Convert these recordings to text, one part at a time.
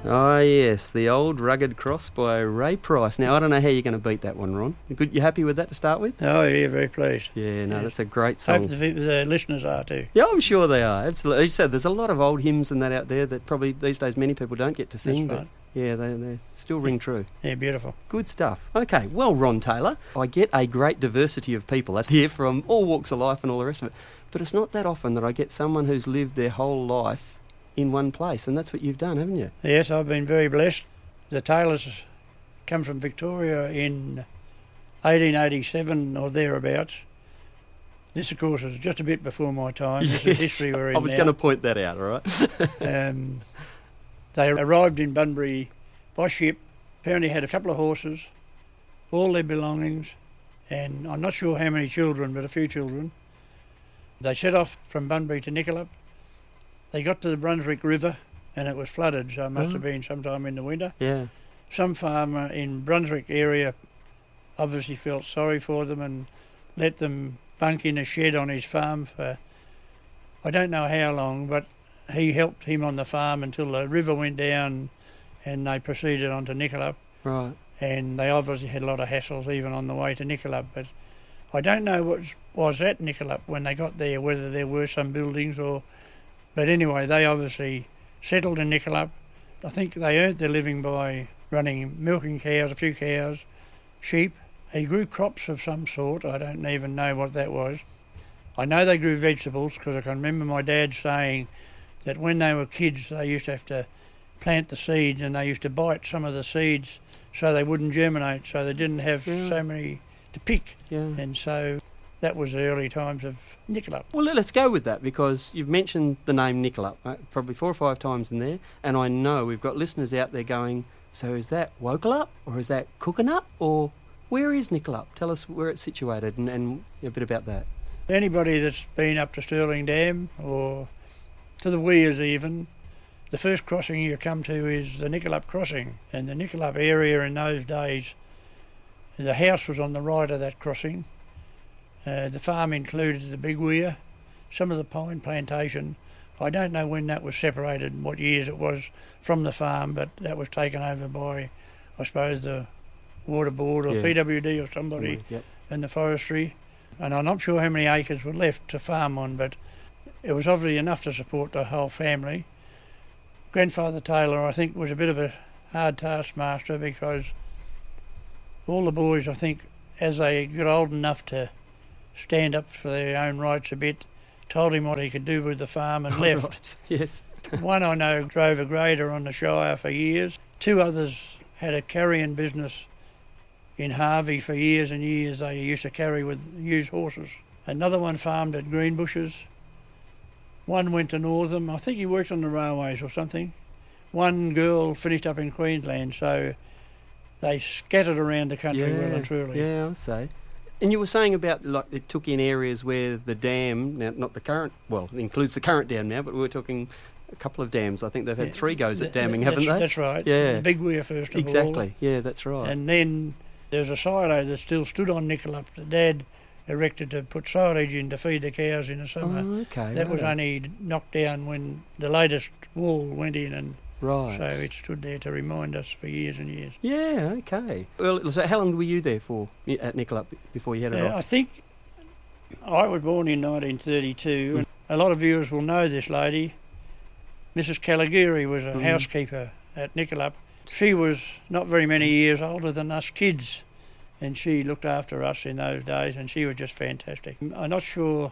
Oh, yes, the old Rugged Cross by Ray Price. Now, I don't know how you're going to beat that one, Ron. You happy with that to start with? Oh, yeah, very pleased. Yeah, no, that's a great song. Hope the listeners are too. Yeah, I'm sure they are. Absolutely. As you said, there's a lot of old hymns and that out there that probably these days many people don't get to sing. That's right. But yeah, they still ring true. Yeah, beautiful. Good stuff. Okay, well, Ron Taylor, I get a great diversity of people. That's here from all walks of life and all the rest of it. But it's not that often that I get someone who's lived their whole life in one place, and that's what you've done, haven't you? Yes, I've been very blessed. The Taylors come from Victoria in 1887 or thereabouts. This, of course, is just a bit before my time. Yes. This is history we're in now. I was going to point that out, all right? They arrived in Bunbury by ship, apparently had a couple of horses, all their belongings, and I'm not sure how many children, but a few children. They set off from Bunbury to Nicolap. They got to the Brunswick River and it was flooded, so it must have been sometime in the winter. Yeah. Some farmer in Brunswick area obviously felt sorry for them and let them bunk in a shed on his farm for I don't know how long, but he helped him on the farm until the river went down and they proceeded on to Nicolap. Right. And they obviously had a lot of hassles even on the way to Nicolap, but I don't know what was at Nicolap when they got there, whether there were some buildings or... But anyway, they obviously settled in Nicolap. I think they earned their living by milking cows, a few cows, sheep. He grew crops of some sort. I don't even know what that was. I know they grew vegetables because I can remember my dad saying that when they were kids they used to have to plant the seeds and they used to bite some of the seeds so they wouldn't germinate, so they didn't have so many to pick. Yeah. And so that was the early times of Nicolap. Well, let's go with that because you've mentioned the name Nicolap probably 4 or 5 times in there, and I know we've got listeners out there going, so is that Wokelup or is that Cookinup or where is Nicolap? Tell us where it's situated and a bit about that. Anybody that's been up to Stirling Dam or to the Weirs even, the first crossing you come to is the Nicolap crossing. And the Nicolap area in those days, the house was on the right of that crossing. The farm included the Big Weir, some of the pine plantation. I don't know when that was separated, what years it was from the farm, but that was taken over by, I suppose, the Water Board or PWD or somebody in the forestry. And I'm not sure how many acres were left to farm on, but it was obviously enough to support the whole family. Grandfather Taylor, I think, was a bit of a hard taskmaster because all the boys, I think, as they got old enough to stand up for their own rights a bit, told him what he could do with the farm and left. Right. Yes. One I know drove a grader on the Shire for years. 2 others had a carrying business in Harvey for years and years. They used to carry with used horses. Another one farmed at Greenbushes. One went to Northam. I think he worked on the railways or something. One girl finished up in Queensland, so they scattered around the country well and truly. Yeah, I'll say. And you were saying about like it took in areas where the dam, now not the current, well, it includes the current dam now, but we were talking a couple of dams. I think they've had 3 goes at damming, haven't they? That's right. Yeah. The Big Weir first of all. Exactly. Yeah, that's right. And then there's a silo that still stood on Nicolap that Dad erected to put silage in to feed the cows in the summer. Oh, okay. That was only knocked down when the latest wall went in, and right. so it stood there to remind us for years and years. Yeah, okay. Well, so how long were you there for at Nicolap before you headed off? I think I was born in 1932, and a lot of viewers will know this lady. Mrs. Caligari was a housekeeper at Nicolap. She was not very many years older than us kids, and she looked after us in those days, and she was just fantastic. I'm not sure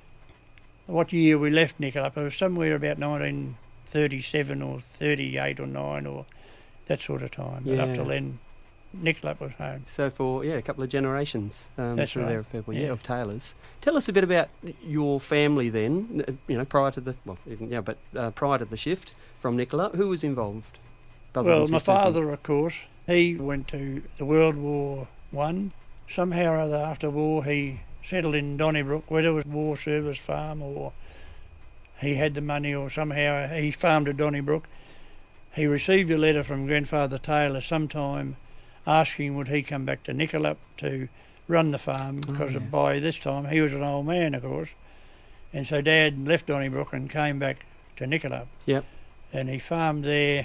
what year we left Nicolap. It was somewhere about 1937 or 38 or 9 or that sort of time. But up till then, Nicolap was home. So for a couple of generations That's through right. there of people, of Taylors. Tell us a bit about your family then. Prior to the shift from Nicolap, who was involved? Well, my father, of course, he went to the World War I. Somehow or other after war, he settled in Donnybrook, whether it was war service farm or he had the money or somehow he farmed at Donnybrook. He received a letter from Grandfather Taylor sometime asking would he come back to Nicolap to run the farm because by this time he was an old man, of course. And so Dad left Donnybrook and came back to Nicolap. Yep. And he farmed there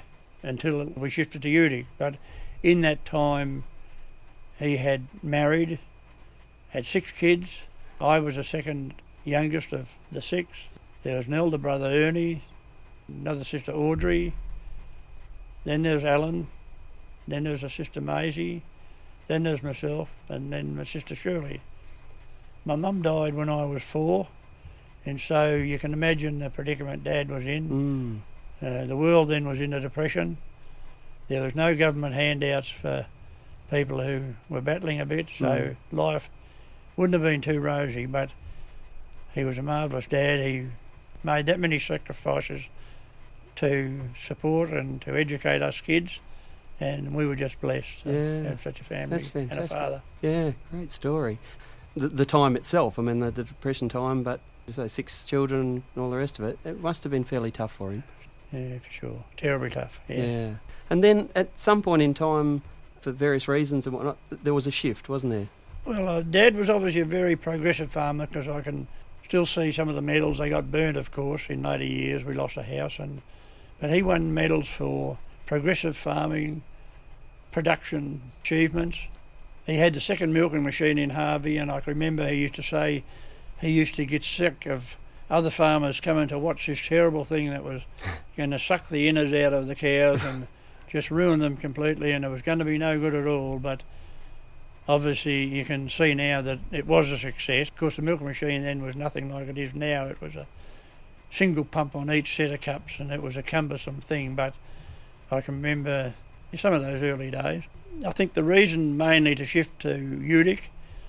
until we shifted to Utica. But in that time, he had married, had 6 kids. I was the second youngest of the 6. There was an elder brother, Ernie, another sister, Audrey. Then there's Alan. Then there's a sister, Maisie. Then there's myself, and then my sister, Shirley. My mum died when I was 4, and so you can imagine the predicament Dad was in. The world then was in a depression. There was no government handouts for people who were battling a bit, so life wouldn't have been too rosy, but he was a marvellous dad. He made that many sacrifices to support and to educate us kids, and we were just blessed to have such a family. That's fantastic. And a father. Yeah, great story. The time itself, I mean, the depression time, but so 6 children and all the rest of it, it must have been fairly tough for him. Yeah, for sure. Terribly tough, Yeah. And then at some point in time, for various reasons and whatnot, there was a shift, wasn't there? Well, Dad was obviously a very progressive farmer, because I can still see some of the medals. They got burnt, of course, in later years. We lost a house, but he won medals for progressive farming, production achievements. He had the second milking machine in Harvey, and I can remember he used to say he used to get sick of other farmers coming to watch this terrible thing that was going to suck the innards out of the cows and just ruin them completely, and it was going to be no good at all. But obviously you can see now that it was a success. Of course, the milking machine then was nothing like it is now. It was a single pump on each set of cups, and it was a cumbersome thing, but I can remember some of those early days. I think the reason mainly to shift to Utica,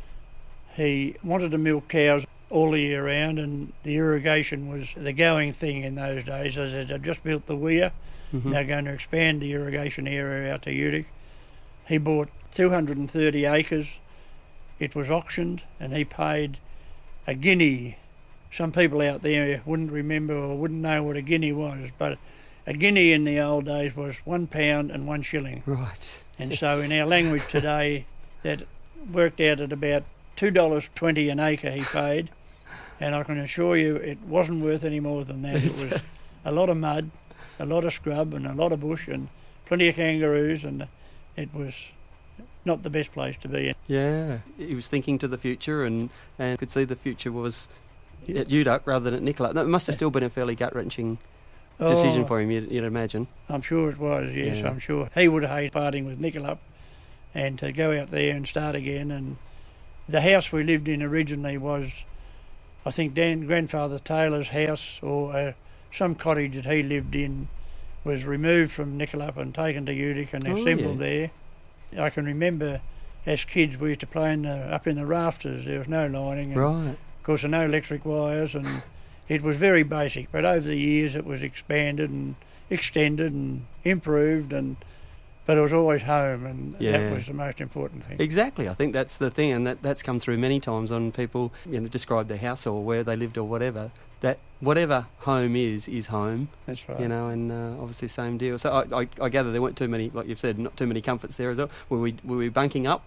he wanted to milk cows all the year round, and the irrigation was the going thing in those days. As they'd just built the weir, they're going to expand the irrigation area out to Utica. He bought 230 acres. It was auctioned, and he paid a guinea. Some people out there wouldn't remember or wouldn't know what a guinea was, but a guinea in the old days was £1 and 1 shilling. Right. And so in our language today, that worked out at about $2.20 an acre he paid. And I can assure you it wasn't worth any more than that. It was a lot of mud, a lot of scrub and a lot of bush and plenty of kangaroos, and it was not the best place to be in. Yeah, he was thinking to the future and could see the future was at Utica rather than at Nicola. That must have still been a fairly gut-wrenching decision for him, you'd imagine. I'm sure it was, yes, I'm sure. He would have hated parting with Nicola and to go out there and start again. And the house we lived in originally was, I think, Grandfather Taylor's house, or some cottage that he lived in was removed from Nicola and taken to Utica and assembled there. I can remember as kids we used to play up in the rafters. There was no lining. And right. Of course, there were no electric wires, and it was very basic. But over the years it was expanded and extended and improved, but it was always home, and that was the most important thing. Exactly. I think that's the thing, and that's come through many times on people, describe their house or where they lived or whatever, that whatever home is home. That's right. And obviously same deal. So I gather there weren't too many, like you've said, not too many comforts there as well. Were we bunking up?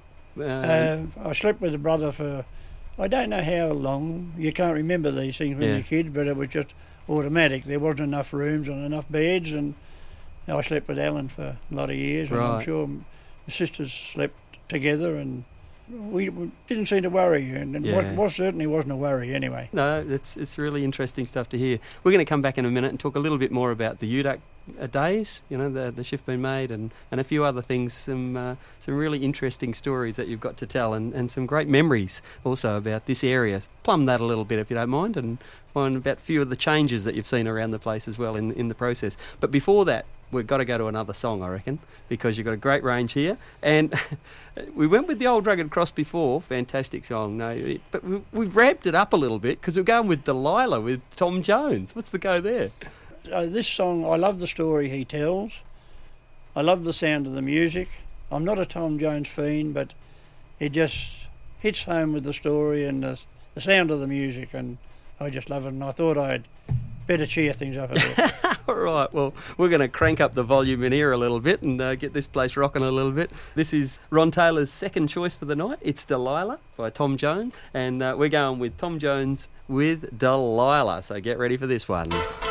I slept with a brother for, I don't know how long. You can't remember these things when you're a kid, but it was just automatic. There wasn't enough rooms and enough beds, and I slept with Alan for a lot of years, and I'm sure my sisters slept together, and we didn't seem to worry, and what certainly wasn't a worry anyway. No, it's really interesting stuff to hear. We're going to come back in a minute and talk a little bit more about the Utica days, the shift being made, and a few other things, some really interesting stories that you've got to tell, and some great memories also about this area. Plumb that a little bit if you don't mind, and find about a few of the changes that you've seen around the place as well in the process. But before that, we've got to go to another song, I reckon, because you've got a great range here. And we went with the Old Rugged Cross before, fantastic song. But we've ramped it up a little bit because we're going with Delilah with Tom Jones. What's the go there? This song, I love the story he tells. I love the sound of the music. I'm not a Tom Jones fiend, but it just hits home with the story and the sound of the music, and I just love it. And I thought I'd better cheer things up a bit. All right, well, we're going to crank up the volume in here a little bit and get this place rocking a little bit. This is Ron Taylor's second choice for the night. It's Delilah by Tom Jones, and we're going with Tom Jones with Delilah, so get ready for this one.